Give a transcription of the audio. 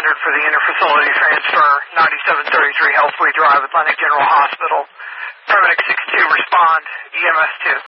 for the interfacility transfer, 9733 Healthway Drive, Atlantic General Hospital. Paramedic 62, respond, EMS 2.